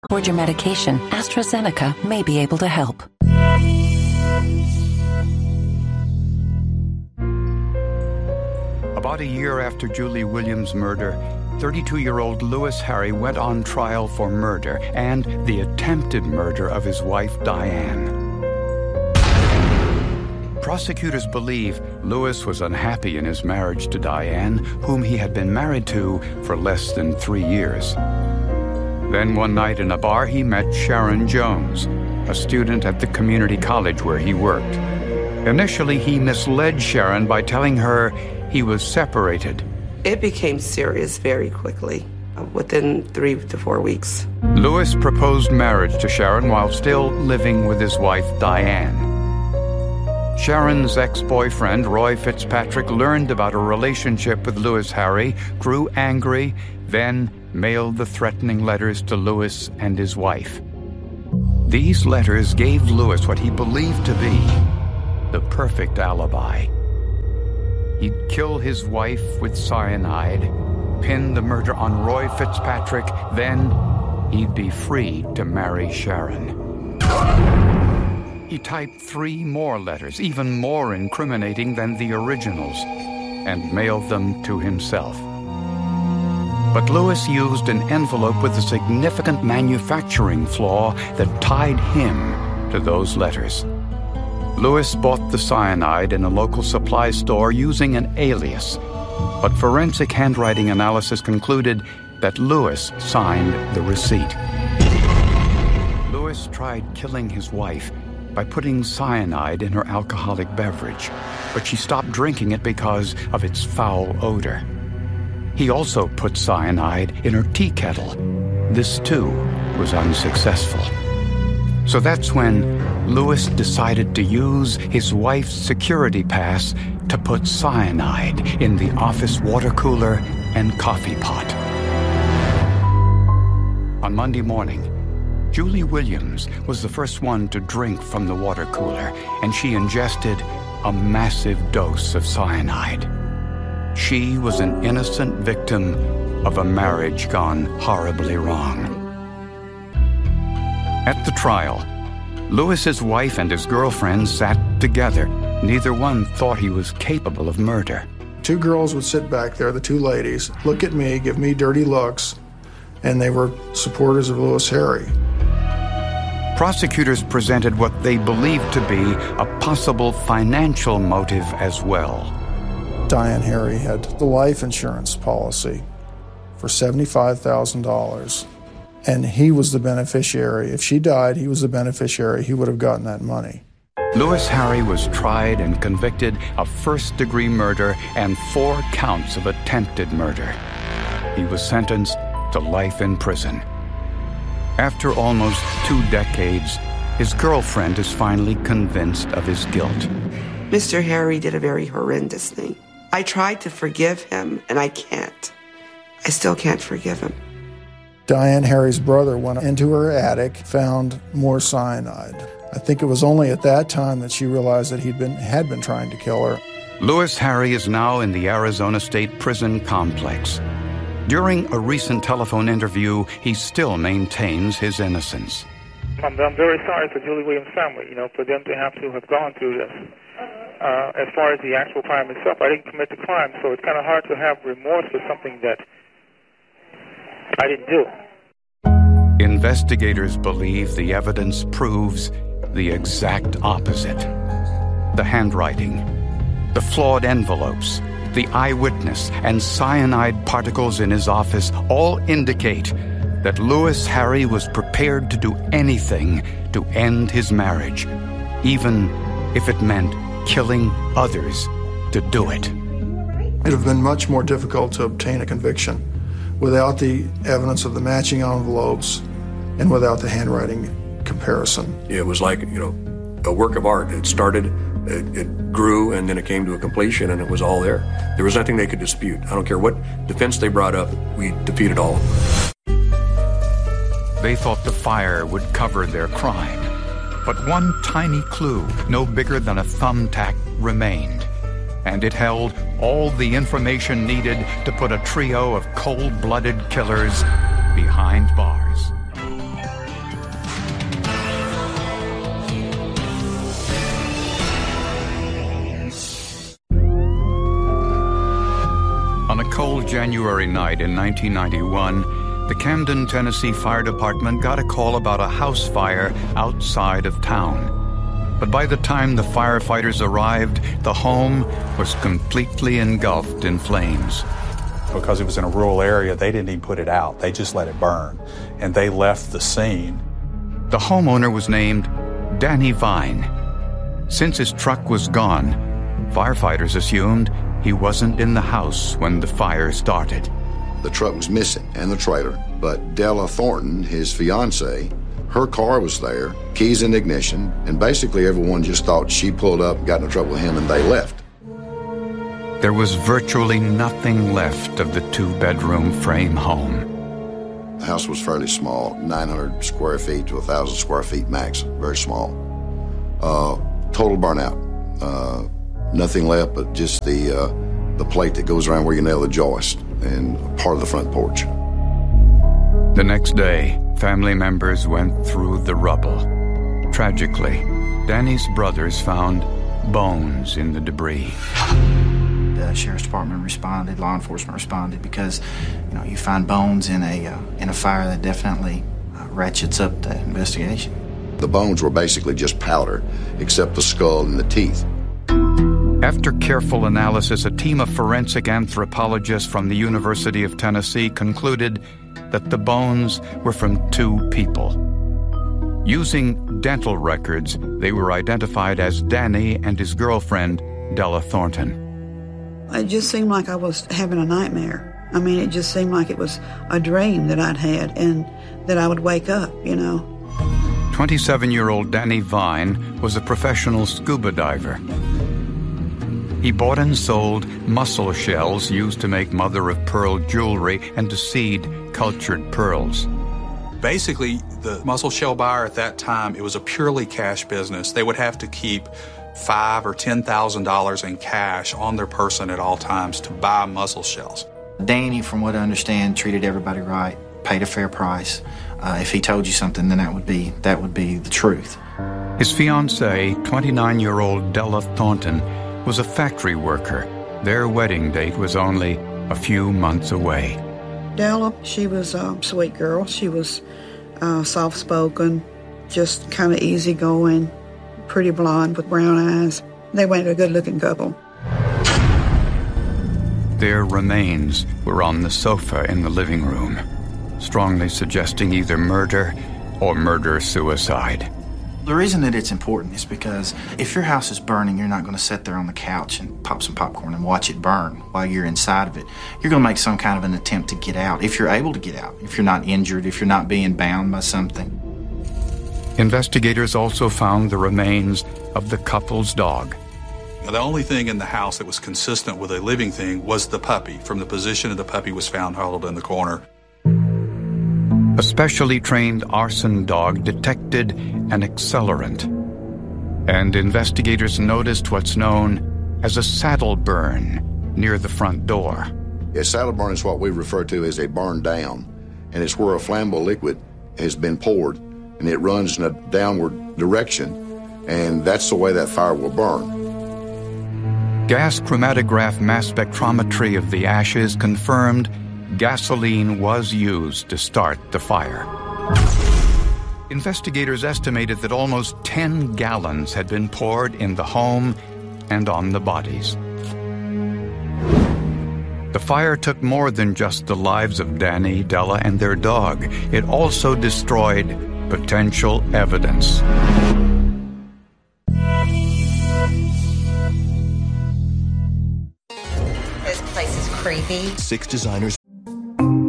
Or your medication, AstraZeneca may be able to help. About a year after Julie Williams' murder, 32-year-old Louis Harry went on trial for murder and the attempted murder of his wife, Diane. Prosecutors believe Louis was unhappy in his marriage to Diane, whom he had been married to for less than 3 years. Then one night in a bar, he met Sharon Jones, a student at the community college where he worked. Initially, he misled Sharon by telling her he was separated. It became serious very quickly, within 3 to 4 weeks. Louis proposed marriage to Sharon while still living with his wife, Diane. Sharon's ex-boyfriend, Roy Fitzpatrick, learned about a relationship with Louis Harry, grew angry, then mailed the threatening letters to Louis and his wife. These letters gave Louis what he believed to be the perfect alibi. He'd kill his wife with cyanide, pin the murder on Roy Fitzpatrick, then he'd be free to marry Sharon. He typed 3 more letters, even more incriminating than the originals, and mailed them to himself. But Louis used an envelope with a significant manufacturing flaw that tied him to those letters. Louis bought the cyanide in a local supply store using an alias, but forensic handwriting analysis concluded that Louis signed the receipt. Louis tried killing his wife by putting cyanide in her alcoholic beverage, but she stopped drinking it because of its foul odor. He also put cyanide in her tea kettle. This, too, was unsuccessful. So that's when Louis decided to use his wife's security pass to put cyanide in the office water cooler and coffee pot. On Monday morning, Julie Williams was the first one to drink from the water cooler, and she ingested a massive dose of cyanide. She was an innocent victim of a marriage gone horribly wrong. At the trial, Louis's wife and his girlfriend sat together. Neither one thought he was capable of murder. 2 girls would sit back there, the 2 ladies, look at me, give me dirty looks, and they were supporters of Louis Harry. Prosecutors presented what they believed to be a possible financial motive as well. Diane Harry had the life insurance policy for $75,000. And he was the beneficiary. If she died, he was the beneficiary. He would have gotten that money. Louis Harry was tried and convicted of first-degree murder and 4 counts of attempted murder. He was sentenced to life in prison. After almost 2 decades, his girlfriend is finally convinced of his guilt. Mr. Harry did a very horrendous thing. I tried to forgive him, and I can't. I still can't forgive him. Diane Harry's brother went into her attic, found more cyanide. I think it was only at that time that she realized that had been trying to kill her. Louis Harry is now in the Arizona State Prison complex. During a recent telephone interview, he still maintains his innocence. I'm very sorry for Julie Williams' family, for them to have gone through this. As far as the actual crime itself, I didn't commit the crime, so it's kind of hard to have remorse for something that I didn't do. Investigators believe the evidence proves the exact opposite. The handwriting, the flawed envelopes, the eyewitness, and cyanide particles in his office all indicate that Louis Harry was prepared to do anything to end his marriage, even if it meant killing others to do it. It would have been much more difficult to obtain a conviction without the evidence of the matching envelopes and without the handwriting comparison. It was like, a work of art. It started, it grew, and then it came to a completion, and it was all there. There was nothing they could dispute. I don't care what defense they brought up, we defeated all of them. They thought the fire would cover their crime. But one tiny clue, no bigger than a thumbtack, remained. And it held all the information needed to put a trio of cold-blooded killers behind bars. January night in 1991, the Camden, Tennessee Fire Department got a call about a house fire outside of town. But by the time the firefighters arrived, the home was completely engulfed in flames. Because it was in a rural area, they didn't even put it out. They just let it burn, and they left the scene. The homeowner was named Danny Vine. Since his truck was gone, firefighters assumed he wasn't in the house when the fire started. The truck was missing and the trailer, but Della Thornton, his fiancée, her car was there, keys in ignition, and basically everyone just thought she pulled up, got into trouble with him, and they left. There was virtually nothing left of the two-bedroom frame home. The house was fairly small, 900 square feet to 1,000 square feet max, very small. Total burnout. Nothing left but just the plate that goes around where you nail the joist and part of the front porch. The next day, family members went through the rubble. Tragically, Danny's brothers found bones in the debris. The sheriff's department responded, law enforcement responded, because you find bones in a fire that definitely ratchets up the investigation. The bones were basically just powder, except the skull and the teeth. After careful analysis, a team of forensic anthropologists from the University of Tennessee concluded that the bones were from two people. Using dental records, they were identified as Danny and his girlfriend, Della Thornton. It just seemed like I was having a nightmare. I mean, it just seemed like it was a dream that I'd had and that I would wake up, 27-year-old Danny Vine was a professional scuba diver. He bought and sold mussel shells used to make mother-of-pearl jewelry and to seed cultured pearls. Basically, the mussel shell buyer at that time, it was a purely cash business. They would have to keep $5,000 or $10,000 in cash on their person at all times to buy mussel shells. Danny, from what I understand, treated everybody right, paid a fair price. If he told you something, then that would be the truth. His fiancée, 29-year-old Della Thornton, was a factory worker. Their wedding date was only a few months away. Della, she was a sweet girl. She was soft-spoken, just kind of easygoing, pretty blonde with brown eyes. They were a good-looking couple. Their remains were on the sofa in the living room, strongly suggesting either murder or murder-suicide. The reason that it's important is because if your house is burning, you're not going to sit there on the couch and pop some popcorn and watch it burn while you're inside of it. You're going to make some kind of an attempt to get out, if you're able to get out, if you're not injured, if you're not being bound by something. Investigators also found the remains of the couple's dog. Now, the only thing in the house that was consistent with a living thing was the puppy. From the position of the puppy was found huddled in the corner. A specially trained arson dog detected an accelerant, and investigators noticed what's known as a saddle burn near the front door. A saddle burn is what we refer to as a burn down, and it's where a flammable liquid has been poured, and it runs in a downward direction, and that's the way that fire will burn. Gas chromatograph mass spectrometry of the ashes confirmed gasoline was used to start the fire. Investigators estimated that almost 10 gallons had been poured in the home and on the bodies. The fire took more than just the lives of Danny, Della, and their dog. It also destroyed potential evidence. This place is creepy. 6 designers